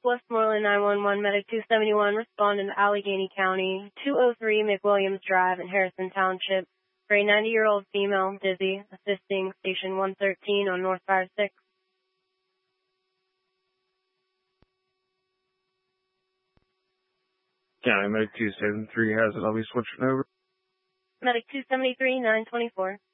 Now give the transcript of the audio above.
Westmoreland 911, Medic 271, respond in Allegheny County, 203 McWilliams Drive in Harrison Township, for a 90-year-old female, dizzy, assisting station 113 on North Fire 6. County Medic 273 has it. I'll be switching over. Medic 273, 924.